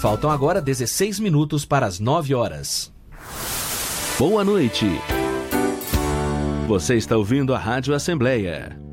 Faltam agora 16 minutos para as 9 horas. Boa noite. Você está ouvindo a Rádio Assembleia